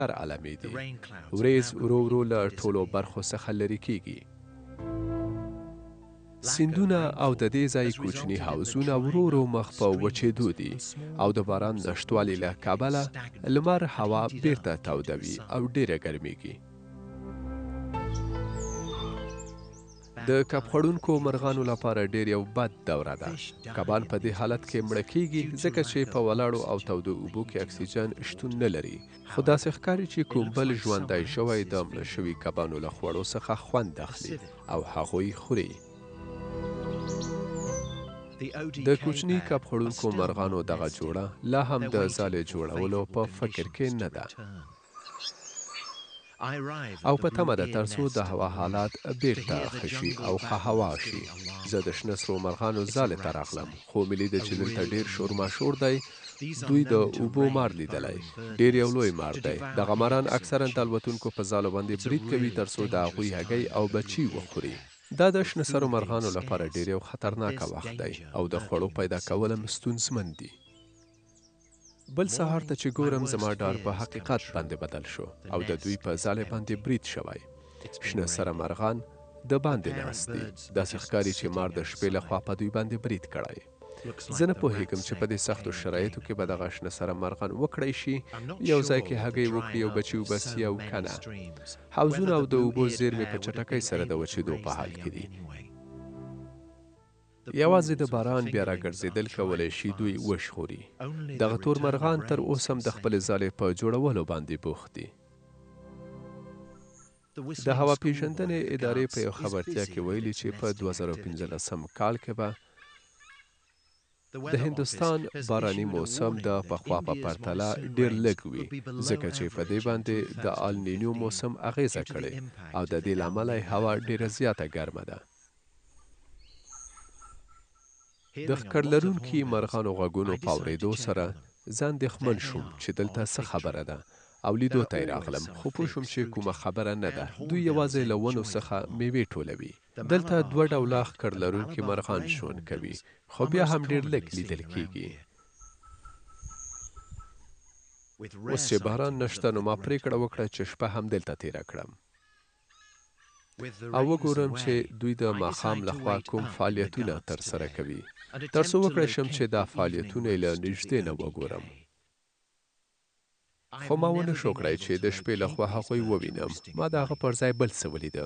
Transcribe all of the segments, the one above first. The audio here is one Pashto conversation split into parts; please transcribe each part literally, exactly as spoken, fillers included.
هر علامې دي. وریځ ورو ورو له ټولو برخو څخه لرې کیږي. سیندونه او د دې ځای کوچني حوضونه ورو ورو مخ په وچېدو دي او د باران نشتوالي له کبله لمر هوا بیرته تودوي او ډیره ګرمیږي. د کب خوړونکو مرغانو لپاره ډیر یو بد دوره ده. کبان په دې حالت کې مړه کیږي ځکه چې په ولاړو او تودو اوبو کې اکسیجن شتون نه لري. خو داسې ښکاري چې کوم بل ژوندی شوی د مړه شوي کبانو له خوړو څخه خوند اخلي او هغوی خوري. د کوچني کب خوړونکو مرغانو دغه جوړه لا هم د ځالې جوړولو په فکر کې نه ده او په تمه ده ترڅو د هوا حالات بیرته ښه شي او ښه هوا شي. زه د شنه سرو مرغانو ځالې ته راغلم خو مې لیده چې دلته ډیر شور ماشور دی. دوی د اوبو مار لیدلی، ډیر یو لوی مار دی. دغه ماران اکثرا د الوتونکو په ځالو باندې برید کوي ترڅو د هغوی هګۍ او بچي وخوري. دا د شنه سرو مرغانو لپاره ډیر یو خطرناکه وخت دی او د خوړو پیدا کول هم ستونزمن دي. بل سهار ته چې ګورم زما ډار په حقیقت باندې بدل شو او د دوی په ځالې باندې برید شوی. شنه سره مرغان د باندې ناست دي. داسې ښکاري چې مار د شپې لخوا په دوی باندې برید کړی. زه نه پوهیږم چې په دې سختو شرایطو کې به دغه شنه سره مرغان وکړی شي یو ځای کې هګۍ وکړي او بچي وباسي او که نه. حوضونه او د اوبو زیرمې په چټکۍ سره د وچېدو په حال کې دي. یوازې د باران بیا راګرځېدل کولی شي دوی وژغوري. دغه تور مرغان تر اوسه هم د خپلې ځالې په جوړولو باندې بوخت دي. د هوا پیژندنې ادارې په یو خبرتیا کې ویلي چې په دوه زره پنځلسم کال کې به د هندوستان باراني موسم د پخوا په پرتله ډیر لږ وي ځکه چې په دې باندې د النینیو موسم اغیزه کړې او د دې له امله هوا ډیره زیاته ګرمه ده. د ښکر لرونکي مرغانو غږونو په اورېدو سره زه اندېښمن شوم چې دلته څه خبره ده او لیدو ته یې راغلم خو پوه شوم چې کومه خبره نه ده. دوی یوازې له ونو څخه میوې ټولوي. دلته دوه ډوله ښکر لرونکي مرغان ژوند کوي خو بیا هم ډیر لږ لیدل کیږي. اوس چې باران نشته نو ما پریکړه وکړه چې شپه هم دلته تیره کړم او وګورم چې دوی د ماښام لخوا کوم فعالیتونه ترسره کوي ترڅو وکړی شم چې دا فعالیتونه یې له نږدې نه وګورم. خو ما ونه شو کړی چې د شپې لخوا هغوی ووینم. ما د هغه پر ځای بل څه ولیده.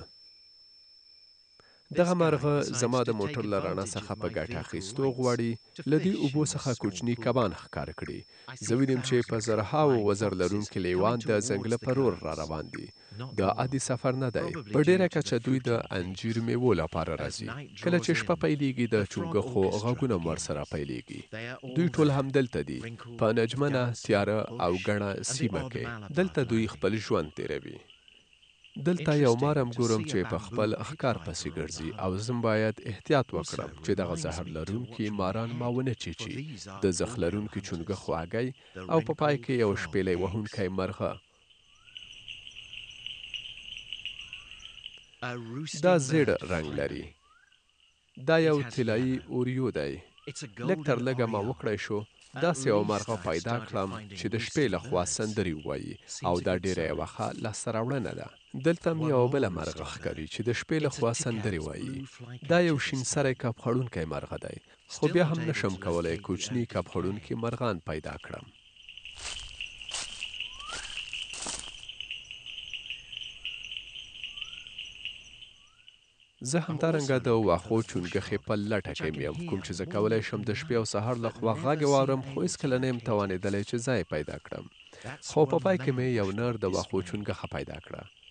دغه مرغه زما د موټر له رڼا څخه په ګټه اخیستو غواړي له دې اوبو څخه کوچني کبان ښکار کړي. زه وینم چې په زرهاوو وزر لرونکي لیوان د ځنګله په رور را روان دي. دا عادي سفر نه دی. په ډیره کچه دوی د انجیر میوو لپاره راځي. کله چې شپه پیلیږي د چونګښو غږونه هم ورسره پیلیږي. دوی ټول هم دلته دي په نجمنه تیاره او ګڼه سیمه کې. دلته دوی خپل ژوند تیروي. دلته یو مار هم ګورم چې په خپل ښکار پسې ګرځي او زه باید احتیاط وکړم چې دغه زهر لرونکي ماران ما ونه چیچي. د زخ لرونکي چونګښو هګۍ او په پای کې یو شپیلی وهونکی مرغه. دا زیړ رنګ لري. دا یو طلایي اوریو دی. لږ تر لږه ما وکړی شو داسې یو مرغه پیدا کړم چې د شپې لخوا سندرې ووایي او دا ډیره یوه ښه لاسته راوړنه ده. دلته م یوه بله مرغه ښکاري چې د شپې لخوا سندرې وایي. دا یو شین سری کب خوړونکی مرغه دی خو بیا هم نشم کولی کوچني کب خوړونکي مرغان پیدا کړم. زه همدارنګه د واښو چونګښې په لټه کې یم کوم چې زه کولی شم د شپې او سهار لخوا غږ واورم خو هېڅکله نه یم توانېدلی چې ځای پیدا کړم. خو په پای کې مې یو نر د واښو چونګښه پیدا کړه.